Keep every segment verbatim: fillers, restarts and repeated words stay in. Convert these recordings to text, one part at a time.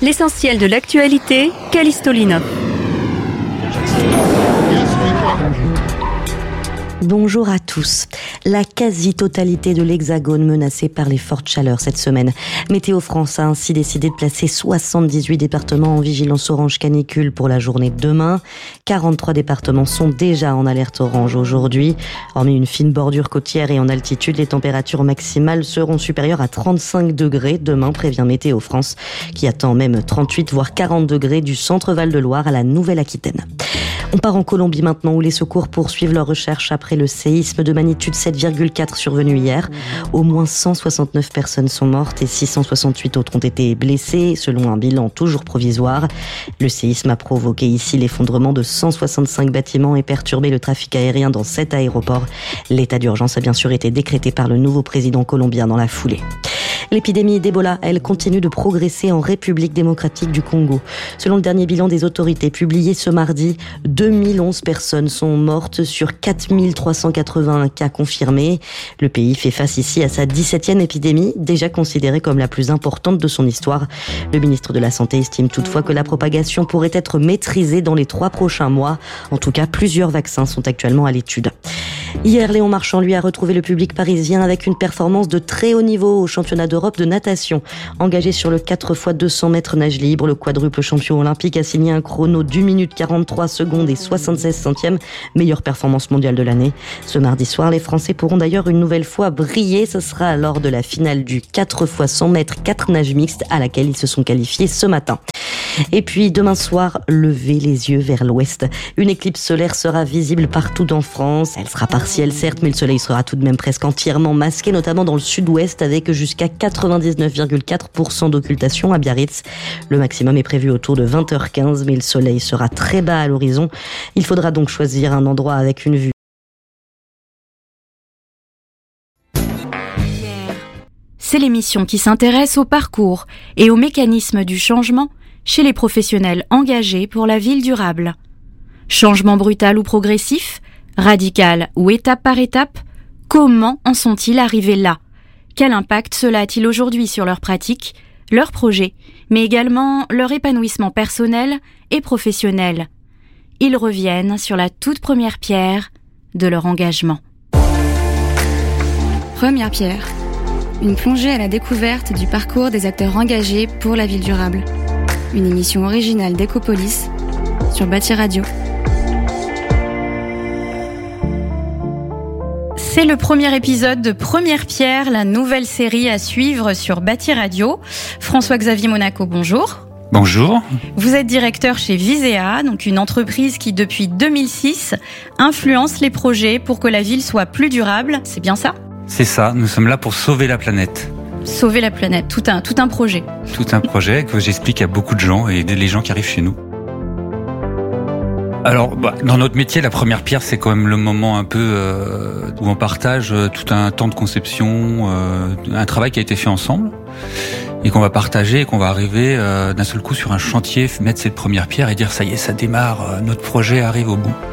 L'essentiel de l'actualité, Callisto Linov. Bonjour à tous. La quasi-totalité de l'Hexagone menacée par les fortes chaleurs cette semaine. Météo France a ainsi décidé de placer soixante-dix-huit départements en vigilance orange canicule pour la journée de demain. quarante-trois départements sont déjà en alerte orange aujourd'hui. Hormis une fine bordure côtière et en altitude, les températures maximales seront supérieures à trente-cinq degrés demain, prévient Météo France, qui attend même trente-huit voire quarante degrés du centre Val-de-Loire à la Nouvelle-Aquitaine. On part en Colombie maintenant où les secours poursuivent leurs recherches après le séisme de magnitude sept virgule quatre survenu hier. Au moins cent soixante-neuf personnes sont mortes et six cent soixante-huit autres ont été blessées, selon un bilan toujours provisoire. Le séisme a provoqué ici l'effondrement de cent soixante-cinq bâtiments et perturbé le trafic aérien dans sept aéroports. L'état d'urgence a bien sûr été décrété par le nouveau président colombien dans la foulée. L'épidémie d'Ebola, elle, continue de progresser en République démocratique du Congo. Selon le dernier bilan des autorités publié ce mardi, deux mille onze personnes sont mortes sur quatre mille trois cent quatre-vingts cas confirmés. Le pays fait face ici à sa dix-septième épidémie, déjà considérée comme la plus importante de son histoire. Le ministre de la Santé estime toutefois que la propagation pourrait être maîtrisée dans les trois prochains mois. En tout cas, plusieurs vaccins sont actuellement à l'étude. Hier, Léon Marchand, lui, a retrouvé le public parisien avec une performance de très haut niveau au championnat d'Europe de natation. Engagé sur le quatre fois deux cents mètres nage libre, le quadruple champion olympique a signé un chrono d'une minute quarante-trois secondes et soixante-seize centièmes, meilleure performance mondiale de l'année. Ce mardi soir, les Français pourront d'ailleurs une nouvelle fois briller. Ce sera lors de la finale du quatre fois cent mètres quatre nages mixtes à laquelle ils se sont qualifiés ce matin. Et puis demain soir, levez les yeux vers l'ouest. Une éclipse solaire sera visible partout en France. Elle sera partielle certes, mais le soleil sera tout de même presque entièrement masqué, notamment dans le sud-ouest avec jusqu'à quatre-vingt-dix-neuf virgule quatre pour cent d'occultation à Biarritz. Le maximum est prévu autour de vingt heures quinze, mais le soleil sera très bas à l'horizon. Il faudra donc choisir un endroit avec une vue. C'est l'émission qui s'intéresse au parcours et aux mécanismes du changement chez les professionnels engagés pour la ville durable. Changement brutal ou progressif, radical ou étape par étape, comment en sont-ils arrivés là ? Quel impact cela a-t-il aujourd'hui sur leurs pratiques, leurs projets, mais également leur épanouissement personnel et professionnel ? Ils reviennent sur la toute première pierre de leur engagement. Première pierre, une plongée à la découverte du parcours des acteurs engagés pour la ville durable. Une émission originale d'Ecopolis sur Bâti Radio. C'est le premier épisode de Première Pierre, la nouvelle série à suivre sur Bâti Radio. François-Xavier Monaco, bonjour. Bonjour. Vous êtes directeur chez Visea, donc une entreprise qui depuis deux mille six influence les projets pour que la ville soit plus durable. C'est bien ça ? C'est ça, nous sommes là pour sauver la planète. Sauver la planète, tout un, tout un projet. Tout un projet que j'explique à beaucoup de gens et les gens qui arrivent chez nous. Alors, bah, dans notre métier, la première pierre, c'est quand même le moment un peu euh, où on partage euh, tout un temps de conception, euh, un travail qui a été fait ensemble et qu'on va partager et qu'on va arriver euh, d'un seul coup sur un chantier, mettre cette première pierre et dire ça y est, ça démarre, euh, notre projet arrive au bout.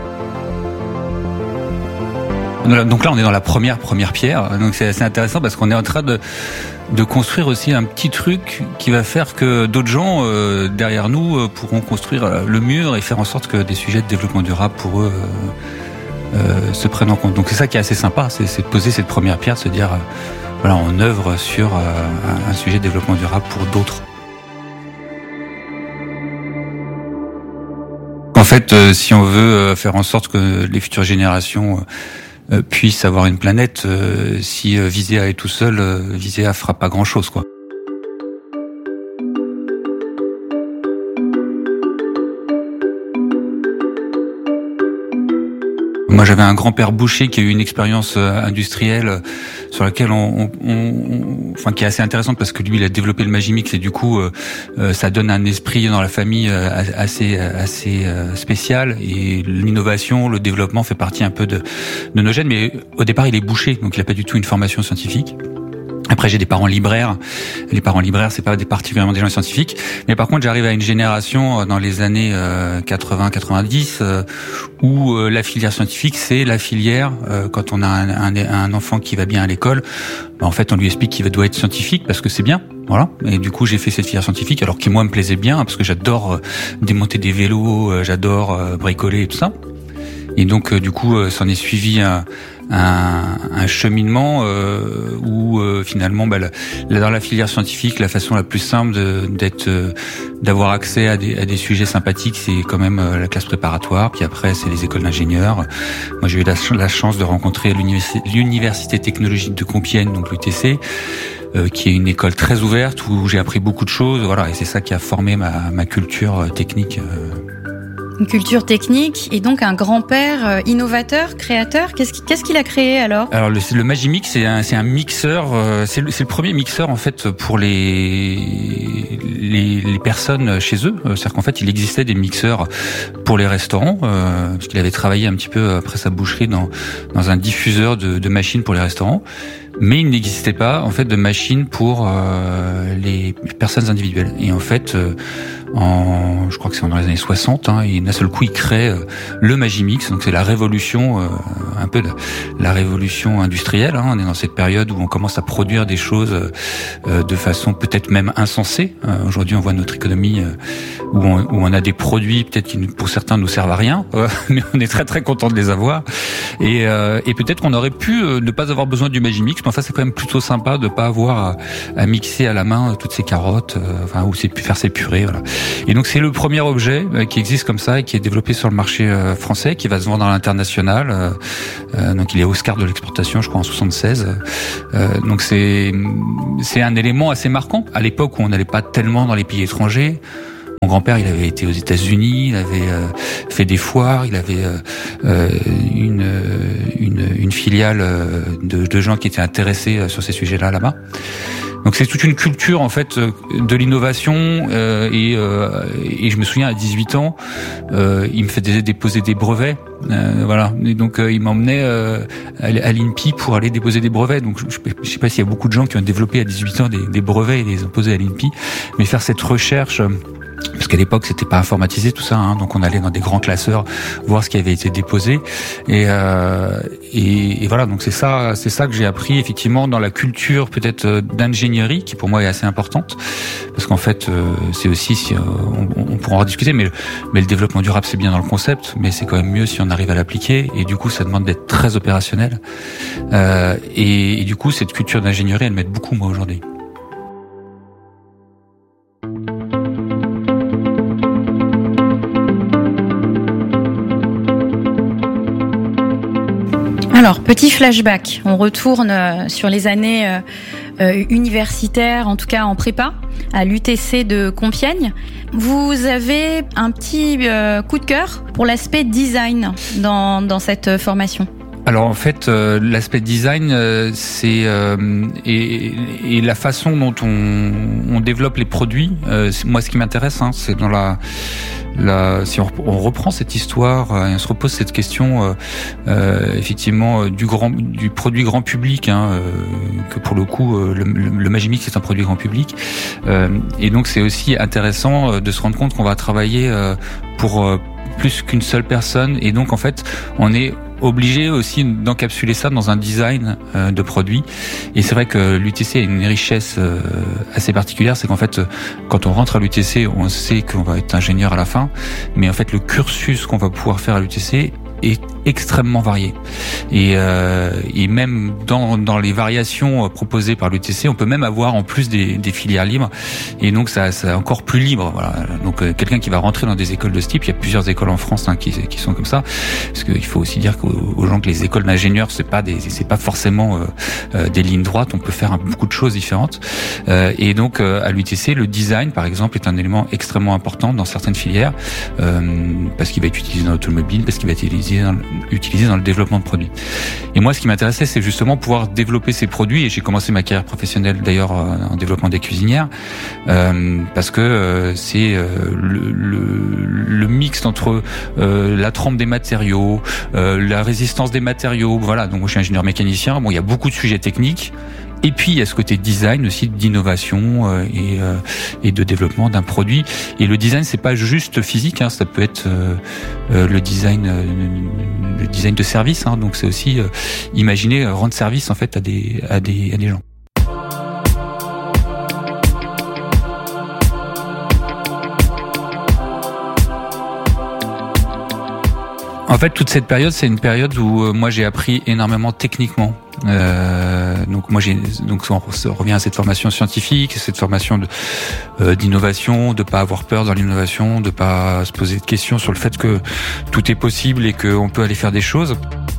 Donc là, on est dans la première première pierre. Donc c'est assez intéressant parce qu'on est en train de de construire aussi un petit truc qui va faire que d'autres gens euh, derrière nous euh, pourront construire le mur et faire en sorte que des sujets de développement durable pour eux euh, euh, se prennent en compte. Donc c'est ça qui est assez sympa, c'est, c'est de poser cette première pierre, se dire euh, voilà, on œuvre sur euh, un, un sujet de développement durable pour d'autres. En fait, euh, si on veut faire en sorte que les futures générations euh, puissent avoir une planète, euh, si euh, Visea est tout seul, euh, Visea fera pas grand-chose, quoi. Moi, j'avais un grand-père boucher qui a eu une expérience industrielle sur laquelle on, on, on, enfin, qui est assez intéressante parce que lui, il a développé le Magimix et du coup, euh, ça donne un esprit dans la famille assez, assez spécial. Et l'innovation, le développement fait partie un peu de, de nos gènes. Mais au départ, il est boucher, donc il n'a pas du tout une formation scientifique. Après, j'ai des parents libraires. Les parents libraires, c'est pas des particulièrement des gens scientifiques. Mais par contre, j'arrive à une génération dans les années quatre-vingts quatre-vingt-dix où la filière scientifique, c'est la filière quand on a un, un, un enfant qui va bien à l'école. Ben, en fait, on lui explique qu'il doit être scientifique parce que c'est bien. Voilà. Et du coup, j'ai fait cette filière scientifique, alors qui moi me plaisait bien, parce que j'adore euh, démonter des vélos, euh, j'adore euh, bricoler et tout ça. Et donc, euh, du coup, euh, s'en est suivi un, un, un cheminement euh, où euh, finalement, bah, la, dans la filière scientifique, la façon la plus simple de, d'être, euh, d'avoir accès à des, à des sujets sympathiques, c'est quand même euh, la classe préparatoire. Puis après, c'est les écoles d'ingénieurs. Moi, j'ai eu la, la chance de rencontrer l'université, l'université technologique de Compiègne, donc l'U T C. Euh, qui est une école très ouverte où j'ai appris beaucoup de choses, voilà, et c'est ça qui a formé ma, ma culture technique. Une culture technique et donc un grand-père innovateur, créateur. Qu'est-ce qu'il, qu'est-ce qu'il a créé alors ? Alors le, le Magimix, c'est un, c'est un mixeur. Euh, c'est, le, c'est le premier mixeur en fait pour les les, les personnes chez eux. C'est-à-dire qu'en fait, il existait des mixeurs pour les restaurants, euh, parce qu'il avait travaillé un petit peu après sa boucherie dans dans un diffuseur de, de machines pour les restaurants. Mais il n'existait pas en fait de machine pour euh, les personnes individuelles. Et en fait, euh, en, je crois que c'est dans les années soixante, hein, et d'un seul coup, il crée euh, le Magimix. Donc c'est la révolution, euh, un peu la, la révolution industrielle. Hein. On est dans cette période où on commence à produire des choses euh, de façon peut-être même insensée. Euh, aujourd'hui, on voit notre économie euh, où, on, où on a des produits peut-être qui, pour certains, nous servent à rien, euh, mais on est très très content de les avoir. Et, euh, et peut-être qu'on aurait pu euh, ne pas avoir besoin du Magimix. Enfin, c'est quand même plutôt sympa de pas avoir à, à mixer à la main toutes ces carottes, euh, enfin, ou c'est faire ses purées, voilà. Et donc c'est le premier objet euh, qui existe comme ça et qui est développé sur le marché euh, français, qui va se vendre à l'international. Euh, euh, donc il est Oscar de l'exportation, je crois en soixante-seize. Euh, donc c'est c'est un élément assez marquant à l'époque où on n'allait pas tellement dans les pays étrangers. Mon grand-père, il avait été aux États-Unis, il avait euh, fait des foires, il avait euh, une, une une filiale de, de gens qui étaient intéressés sur ces sujets-là là-bas. Donc c'est toute une culture en fait de l'innovation euh, et, euh, et je me souviens à dix-huit ans, euh, il me faisait déposer des brevets, euh, voilà. Et donc euh, il m'emmenait euh, à l'I N P I pour aller déposer des brevets. Donc je, je sais pas s'il y a beaucoup de gens qui ont développé à dix-huit ans des, des brevets et les ont posés à l'I N P I, mais faire cette recherche. Parce qu'à l'époque, c'était pas informatisé tout ça, hein, donc on allait dans des grands classeurs voir ce qui avait été déposé, et, euh, et, et voilà. Donc c'est ça, c'est ça que j'ai appris effectivement dans la culture peut-être d'ingénierie qui pour moi est assez importante, parce qu'en fait euh, c'est aussi si, euh, on, on pourra en discuter, mais mais le développement durable c'est bien dans le concept, mais c'est quand même mieux si on arrive à l'appliquer, et du coup ça demande d'être très opérationnel. Euh, et, et du coup cette culture d'ingénierie elle m'aide beaucoup moi aujourd'hui. Alors, petit flashback, on retourne sur les années euh, euh, universitaires, en tout cas en prépa, à l'U T C de Compiègne. Vous avez un petit euh, coup de cœur pour l'aspect design dans, dans cette formation. Alors en fait, euh, l'aspect design, euh, c'est euh, et, et la façon dont on, on développe les produits. Euh, moi, ce qui m'intéresse, hein, c'est dans la, la si on, on reprend cette histoire euh, et on se repose cette question, euh, euh, effectivement, euh, du grand, du produit grand public, hein, euh, que pour le coup, euh, le, le, le Magimix c'est un produit grand public, euh, et donc c'est aussi intéressant euh, de se rendre compte qu'on va travailler euh, pour euh, plus qu'une seule personne, et donc en fait, on est obligé aussi d'encapsuler ça dans un design euh, de produit. Et c'est vrai que l'U T C a une richesse euh, assez particulière, c'est qu'en fait, quand on rentre à l'U T C, on sait qu'on va être ingénieur à la fin, mais en fait, le cursus qu'on va pouvoir faire à l'U T C est extrêmement varié. Et, euh, et même dans, dans les variations proposées par l'U T C, on peut même avoir en plus des, des filières libres. Et donc, ça, c'est encore plus libre. Voilà. Donc, euh, quelqu'un qui va rentrer dans des écoles de ce type, il y a plusieurs écoles en France hein, qui, qui sont comme ça. Parce qu'il faut aussi dire qu'aux aux gens que les écoles d'ingénieurs, c'est pas des, c'est pas forcément euh, euh, des lignes droites. On peut faire beaucoup de choses différentes. Euh, et donc, euh, à l'U T C, le design, par exemple, est un élément extrêmement important dans certaines filières, euh, parce qu'il va être utilisé dans l'automobile, parce qu'il va être utilisé dans le, utilisé dans le développement de produits. Et moi, ce qui m'intéressait, c'est justement pouvoir développer ces produits. Et j'ai commencé ma carrière professionnelle d'ailleurs en développement des cuisinières, euh, parce que euh, c'est euh, le, le, le mix entre euh, la trempe des matériaux, euh, la résistance des matériaux. Voilà. Donc, moi, je suis ingénieur mécanicien. Bon, il y a beaucoup de sujets techniques. Et puis il y a ce côté design aussi, d'innovation euh, et, euh, et de développement d'un produit. Et le design, c'est pas juste physique, hein, ça peut être euh, euh, le design, euh, le design de service. Hein, donc c'est aussi euh, imaginer euh, rendre service en fait à des à des à des gens. fait, toute cette période, c'est une période où euh, moi j'ai appris énormément techniquement. Euh, donc moi j'ai donc on revient à cette formation scientifique, cette formation de, euh, d'innovation, de pas avoir peur dans l'innovation, de pas se poser de questions sur le fait que tout est possible et qu'on peut aller faire des choses.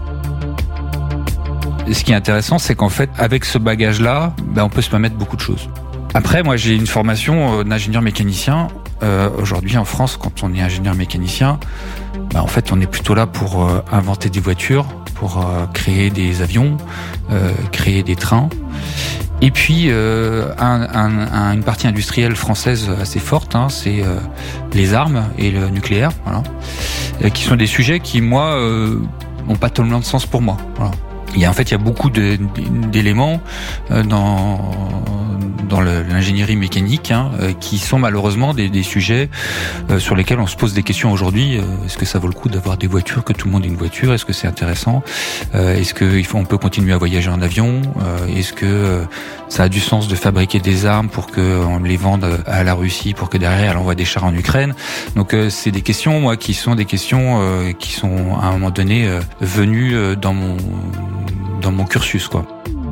Et ce qui est intéressant, c'est qu'en fait, avec ce bagage-là, ben, on peut se permettre beaucoup de choses. Après, moi, j'ai une formation d'ingénieur mécanicien. Euh, aujourd'hui, en France, quand on est ingénieur mécanicien, ben, en fait, on est plutôt là pour euh, inventer des voitures, pour euh, créer des avions, euh, créer des trains. Et puis, euh, un, un, un, une partie industrielle française assez forte, hein, c'est euh, les armes et le nucléaire, voilà, euh, qui sont des sujets qui, moi, euh, n'ont pas tellement de sens pour moi. Voilà. Il y a, en fait, il y a beaucoup de, d'éléments euh, dans dans le, l'ingénierie mécanique hein, euh, qui sont malheureusement des, des sujets euh, sur lesquels on se pose des questions aujourd'hui. Euh, est-ce que ça vaut le coup d'avoir des voitures, que tout le monde ait une voiture? Est-ce que c'est intéressant? euh, Est-ce que il faut, on peut continuer à voyager en avion? euh, Est-ce que euh, ça a du sens de fabriquer des armes pour que on les vende à la Russie, pour que derrière elle envoie des chars en Ukraine? Donc euh, c'est des questions, moi, qui sont des questions euh, qui sont à un moment donné euh, venues euh, dans mon dans mon cursus, quoi.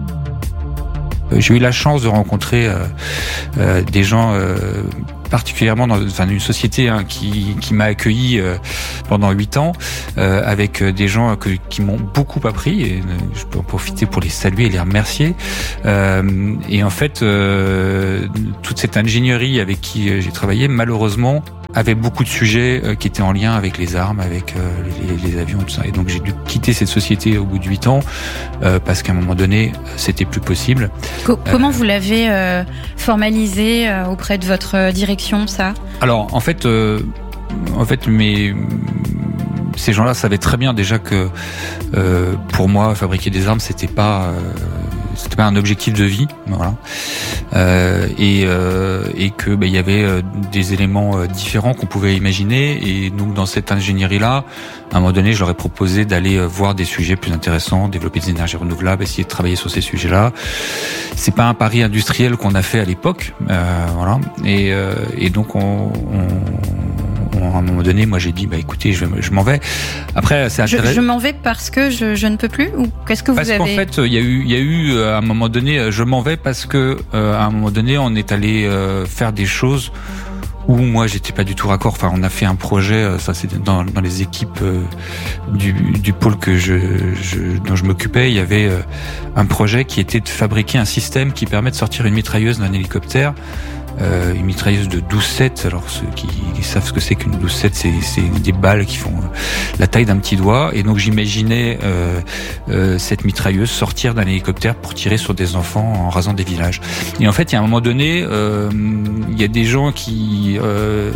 J'ai eu la chance de rencontrer euh, euh, des gens euh, particulièrement dans enfin, une société hein, qui, qui m'a accueilli euh, pendant huit ans euh, avec des gens que, qui m'ont beaucoup appris et je peux en profiter pour les saluer et les remercier. Euh, et en fait, euh, toute cette ingénierie avec qui j'ai travaillé, malheureusement, avait beaucoup de sujets euh, qui étaient en lien avec les armes, avec euh, les, les avions, tout ça. Et donc j'ai dû quitter cette société au bout de huit ans euh, parce qu'à un moment donné, c'était plus possible. Co- comment euh, vous l'avez euh, formalisé euh, auprès de votre direction, ça? Alors, en fait, euh, en fait, mes ces gens-là savaient très bien déjà que euh, pour moi, fabriquer des armes, c'était pas euh, c'était pas un objectif de vie, voilà. Euh, et, euh, et que ben, il y avait euh, des éléments euh, différents qu'on pouvait imaginer. Et donc dans cette ingénierie-là, à un moment donné, je leur ai proposé d'aller euh, voir des sujets plus intéressants, développer des énergies renouvelables, essayer de travailler sur ces sujets-là. C'est pas un pari industriel qu'on a fait à l'époque, euh, voilà. Et, euh, et donc on, on, on, à un moment donné, moi j'ai dit bah écoutez, je, je m'en vais. Après, c'est intéressant. Je, je m'en vais parce que je, je ne peux plus, ou qu'est-ce que vous parce avez? Parce qu'en fait, il y a eu, il y a eu à un moment donné, je m'en vais parce que euh, à un moment donné, on est allé euh, faire des choses où moi j'étais pas du tout raccord. Enfin, on a fait un projet, ça c'est dans, dans les équipes euh, du, du pôle que je, je dont je m'occupais, il y avait euh, un projet qui était de fabriquer un système qui permet de sortir une mitrailleuse d'un hélicoptère. Euh, une mitrailleuse de douze sept. Alors ceux qui, qui savent ce que c'est qu'une douze sept, c'est, c'est des balles qui font euh, la taille d'un petit doigt. Et donc j'imaginais euh, euh, cette mitrailleuse sortir d'un hélicoptère pour tirer sur des enfants en rasant des villages. Et en fait, il y a un moment donné, euh, il y a des gens qui, euh,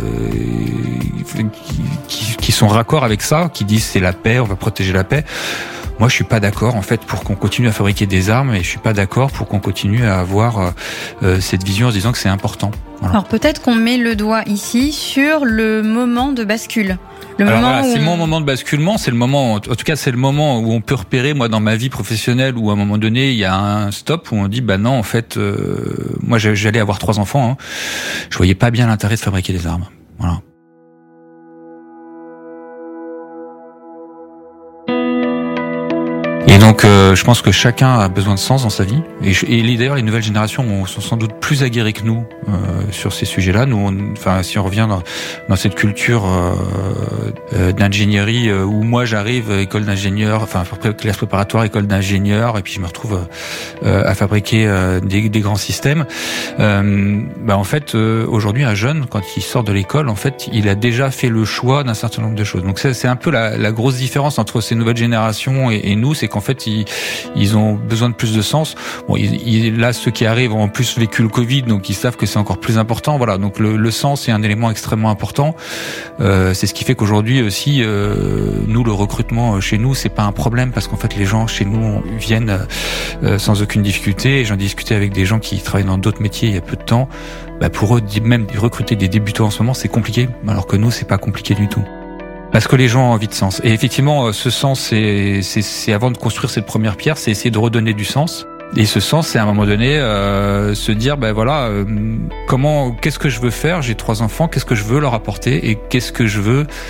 qui, qui qui sont raccords avec ça, qui disent c'est la paix, on va protéger la paix. Moi, je suis pas d'accord en fait pour qu'on continue à fabriquer des armes, et je suis pas d'accord pour qu'on continue à avoir euh, cette vision en se disant que c'est important. Voilà. Alors peut-être qu'on met le doigt ici sur le moment de bascule. Le Alors moment voilà, où c'est on... mon moment de basculement, c'est le moment, en tout cas c'est le moment où on peut repérer, moi dans ma vie professionnelle, où à un moment donné il y a un stop où on dit bah non en fait, euh, moi j'allais avoir trois enfants, hein, je voyais pas bien l'intérêt de fabriquer des armes. Voilà. Et donc, euh, je pense que chacun a besoin de sens dans sa vie. Et, je, et d'ailleurs, les nouvelles générations sont sans doute plus aguerries que nous euh, sur ces sujets-là. Nous, on, enfin, si on revient dans, dans cette culture euh, euh, d'ingénierie euh, où moi j'arrive école d'ingénieur, enfin classe préparatoire, école d'ingénieur, et puis je me retrouve euh, à fabriquer euh, des, des grands systèmes. Euh, bah en fait, euh, aujourd'hui, un jeune, quand il sort de l'école, en fait, il a déjà fait le choix d'un certain nombre de choses. Donc c'est, c'est un peu la, la grosse différence entre ces nouvelles générations et, et nous, c'est qu'en fait, ils, ils ont besoin de plus de sens. Bon, ils, ils, là, ceux qui arrivent ont en plus vécu le Covid, donc ils savent que c'est encore plus important. Voilà, donc le, le sens est un élément extrêmement important. Euh, c'est ce qui fait qu'aujourd'hui aussi, euh, nous, le recrutement chez nous, c'est pas un problème parce qu'en fait, les gens chez nous viennent euh, sans aucune difficulté. Et j'en discutais avec des gens qui travaillent dans d'autres métiers il y a peu de temps. Bah, pour eux, même recruter des débutants en ce moment, c'est compliqué, alors que nous, c'est pas compliqué du tout. Parce que les gens ont envie de sens. Et effectivement, ce sens, c'est, c'est, c'est avant de construire cette première pierre, c'est essayer de redonner du sens. Et ce sens, c'est à un moment donné euh, se dire, ben voilà, euh, comment, qu'est-ce que je veux faire ? J'ai trois enfants, qu'est-ce que je veux leur apporter et qu'est-ce que je veux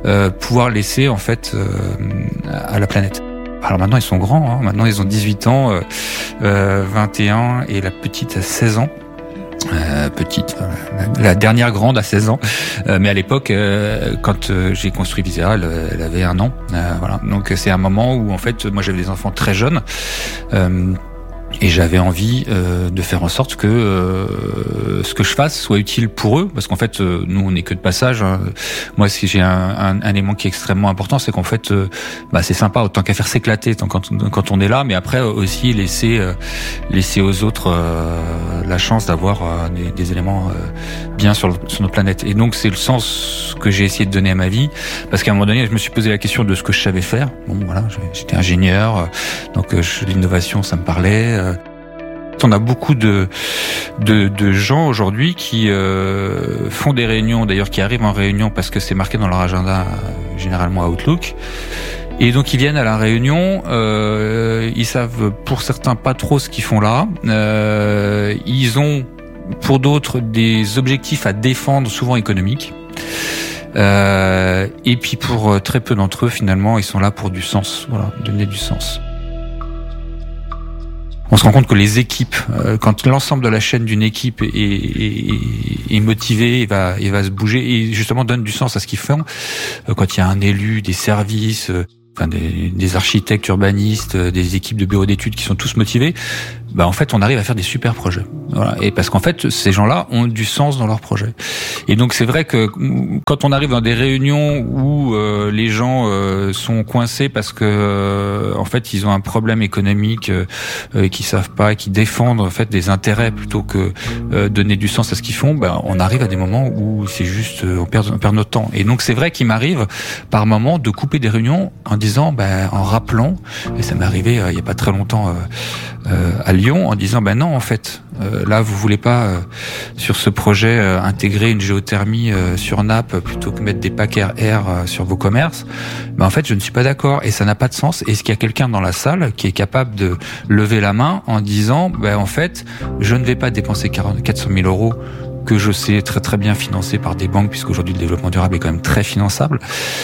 euh, pouvoir laisser en fait euh, à la planète. Alors maintenant ils sont grands, hein. Maintenant ils ont dix-huit ans, euh, euh, vingt et un et la petite a seize ans. Euh, petite, la, la dernière grande a seize ans, euh, mais à l'époque, euh, quand euh, j'ai construit Visera, elle, elle avait un an. Euh, voilà. Donc c'est un moment où en fait, moi j'avais des enfants très jeunes. Euh, Et j'avais envie euh, de faire en sorte que euh, ce que je fasse soit utile pour eux, parce qu'en fait, euh, nous, on n'est que de passage. Hein. Moi, si j'ai un, un, un élément qui est extrêmement important, c'est qu'en fait, euh, bah, c'est sympa, autant qu'à faire s'éclater tant quand, quand on est là, mais après aussi laisser euh, laisser aux autres euh, la chance d'avoir euh, des, des éléments euh, bien sur, le, sur notre planète. Et donc, c'est le sens que j'ai essayé de donner à ma vie, parce qu'à un moment donné, je me suis posé la question de ce que je savais faire. Bon, voilà, j'étais ingénieur, donc euh, l'innovation, ça me parlait. On a beaucoup de de, de gens aujourd'hui qui euh, font des réunions, d'ailleurs qui arrivent en réunion parce que c'est marqué dans leur agenda, euh, généralement à Outlook. Et donc ils viennent à la réunion, euh, ils savent pour certains pas trop ce qu'ils font là. Euh, ils ont pour d'autres des objectifs à défendre, souvent économiques. Euh, et puis pour très peu d'entre eux, finalement, ils sont là pour du sens, voilà, donner du sens. On se rend compte que les équipes, euh, quand l'ensemble de la chaîne d'une équipe est, est, est, est motivée, et va, et va se bouger et justement donne du sens à ce qu'ils font, euh, quand il y a un élu, des services, euh, enfin des, des architectes, urbanistes, euh, des équipes de bureaux d'études qui sont tous motivés, bah en fait on arrive à faire des super projets. Voilà. Et parce qu'en fait ces gens-là ont du sens dans leurs projets. Et donc c'est vrai que quand on arrive dans des réunions où euh, les gens euh, sont coincés parce que euh, en fait ils ont un problème économique euh, et qu'ils savent pas, et qui défendent en fait des intérêts plutôt que euh, donner du sens à ce qu'ils font, bah on arrive à des moments où c'est juste euh, on perd on perd notre temps. Et donc c'est vrai qu'il m'arrive par moments de couper des réunions en disant, bah, en rappelant, et ça m'est arrivé euh, il y a pas très longtemps euh, euh, à Lyon, en disant, ben non en fait. Euh, là, vous voulez pas euh, sur ce projet euh, intégrer une géothermie euh, sur nappe plutôt que mettre des packs R R euh, sur vos commerces. Ben en fait, je ne suis pas d'accord et ça n'a pas de sens. Est-ce qu'il y a quelqu'un dans la salle qui est capable de lever la main en disant, ben en fait, je ne vais pas dépenser quatre cent mille euros que je sais très très bien financer par des banques, puisqu'aujourd'hui le développement durable est quand même très finançable.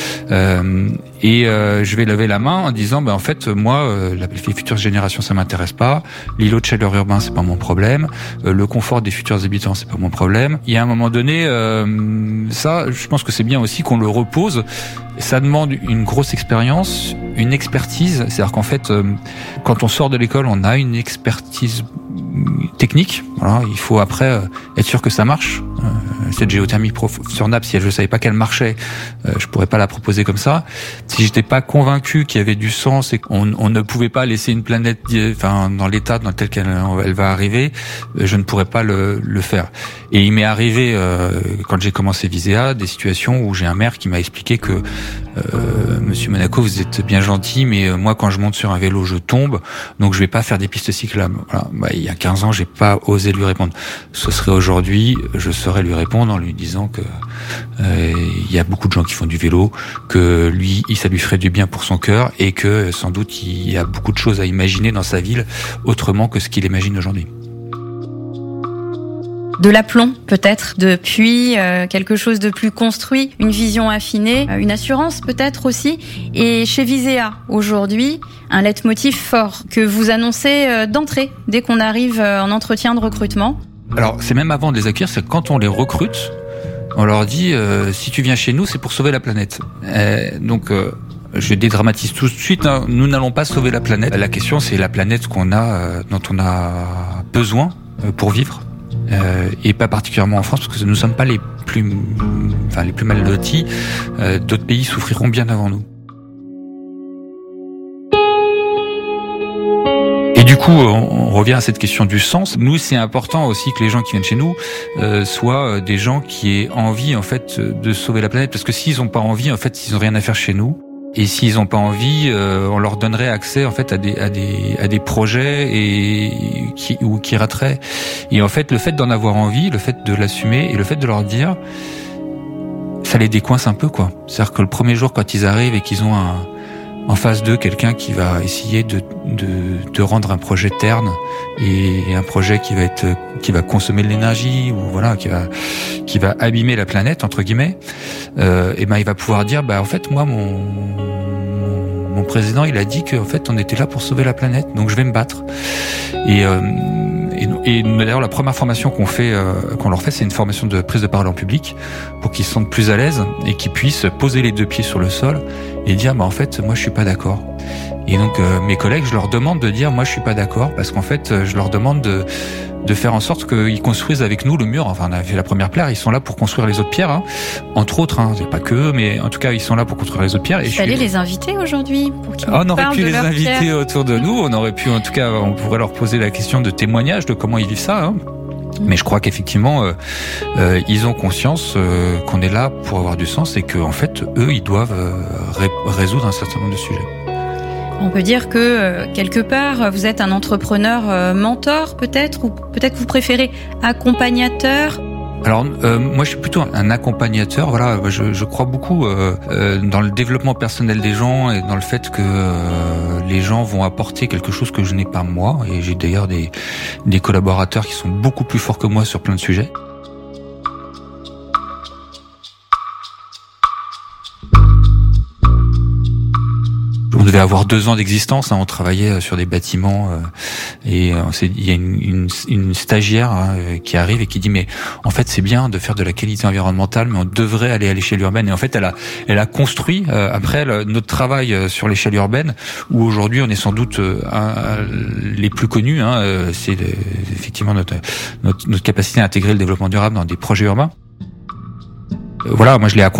Euh, et euh, je vais lever la main en disant, ben en fait moi, euh, les futures générations ça m'intéresse pas, l'îlot de chaleur urbain c'est pas mon problème, euh, le confort des futurs habitants c'est pas mon problème. Il y a un moment donné, euh, ça, je pense que c'est bien aussi qu'on le repose. Ça demande une grosse expérience, une expertise. C'est-à-dire qu'en fait, euh, quand on sort de l'école, on a une expertise technique. Voilà, il faut après euh, être sûr que ça marche. Euh, cette géothermie prof sur nappe, si je savais pas qu'elle marchait, euh, je pourrais pas la proposer comme ça. Si j'étais pas convaincu qu'il y avait du sens et qu'on on ne pouvait pas laisser une planète, enfin dans l'état dans tel qu'elle elle va arriver, je ne pourrais pas le, le faire. Et il m'est arrivé euh, quand j'ai commencé Visea des situations où j'ai un maire qui m'a expliqué que euh, Monsieur Monaco, vous êtes bien gentil, mais euh, moi quand je monte sur un vélo, je tombe, donc je vais pas faire des pistes cyclables. Voilà. Bah, il y a quinze ans, j'ai pas osé lui répondre. Ce serait aujourd'hui, je saurais lui répondre en lui disant que euh, il y a beaucoup de gens qui font du vélo, que lui, ça lui ferait du bien pour son cœur et que sans doute il y a beaucoup de choses à imaginer dans sa ville autrement que ce qu'il imagine aujourd'hui. De l'aplomb, peut-être, depuis euh, quelque chose de plus construit, une vision affinée, euh, une assurance peut-être aussi. Et chez Visea, aujourd'hui, un leitmotiv fort que vous annoncez euh, d'entrée, dès qu'on arrive euh, en entretien de recrutement. Alors, c'est même avant de les accueillir, c'est quand on les recrute, on leur dit euh, si tu viens chez nous, c'est pour sauver la planète. Euh, donc, euh, je dédramatise tout de suite. Hein, nous n'allons pas sauver la planète. La question, c'est la planète qu'on a, euh, dont on a besoin euh, pour vivre. Euh, et pas particulièrement en France, parce que nous ne sommes pas les plus, enfin les plus mal lotis. Euh, d'autres pays souffriront bien avant nous. Et du coup, on revient à cette question du sens. Nous, c'est important aussi que les gens qui viennent chez nous euh, soient des gens qui aient envie, en fait, de sauver la planète. Parce que s'ils n'ont pas envie, en fait, ils n'ont rien à faire chez nous. Et s'ils n'ont pas envie, euh, on leur donnerait accès en fait à des à des à des projets et qui ou qui rateraient. Et en fait, le fait d'en avoir envie, le fait de l'assumer et le fait de leur dire, ça les décoince un peu quoi. C'est-à-dire que le premier jour quand ils arrivent et qu'ils ont un en face d'eux quelqu'un qui va essayer de, de, de rendre un projet terne et un projet qui va être, qui va consommer de l'énergie ou voilà, qui va, qui va abîmer la planète entre guillemets, euh, et ben il va pouvoir dire, bah en fait moi mon, mon, mon président il a dit que en fait on était là pour sauver la planète, donc je vais me battre. Et euh, Et, et d'ailleurs, la première formation qu'on fait, euh, qu'on leur fait, c'est une formation de prise de parole en public pour qu'ils se sentent plus à l'aise et qu'ils puissent poser les deux pieds sur le sol et dire, bah en fait, moi je suis pas d'accord. Et donc euh, mes collègues, je leur demande de dire, moi je suis pas d'accord, parce qu'en fait, je leur demande de de faire en sorte qu'ils construisent avec nous le mur. Enfin, on a fait la première pierre, ils sont là pour construire les autres pierres, hein. Entre autres, hein, c'est pas que eux, mais en tout cas, ils sont là pour construire les autres pierres. Il fallait les inviter aujourd'hui pour qu'ils on aurait parlent pu de les leurs inviter pierres. autour de nous, on aurait pu, en tout cas, on pourrait leur poser la question de témoignage de comment ils vivent ça, hein. Mais je crois qu'effectivement, euh, euh, ils ont conscience euh, qu'on est là pour avoir du sens et qu'en fait, eux, ils doivent euh, ré- résoudre un certain nombre de sujets. On peut dire que, euh, quelque part, vous êtes un entrepreneur euh, mentor, peut-être, ou peut-être que vous préférez accompagnateur. Alors euh, moi je suis plutôt un accompagnateur. Voilà, je, je crois beaucoup euh, euh, dans le développement personnel des gens et dans le fait que euh, les gens vont apporter quelque chose que je n'ai pas moi. Et j'ai d'ailleurs des des collaborateurs qui sont beaucoup plus forts que moi sur plein de sujets. On devait avoir deux ans d'existence, hein, on travaillait sur des bâtiments euh, et euh, c'est, il y a une, une, une stagiaire hein, qui arrive et qui dit mais en fait c'est bien de faire de la qualité environnementale, mais on devrait aller à l'échelle urbaine. Et en fait elle a elle a construit euh, après elle, notre travail euh, sur l'échelle urbaine, où aujourd'hui on est sans doute euh, un, les plus connus. Hein, euh, c'est le, effectivement notre, notre notre capacité à intégrer le développement durable dans des projets urbains. Euh, voilà, moi je l'ai accompagné.